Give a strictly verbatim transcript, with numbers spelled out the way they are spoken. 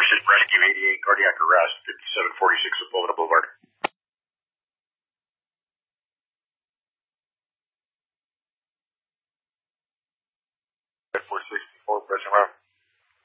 Rescue eighty-eight, cardiac arrest, fifty-seven forty-six of Boulevard Boulevard.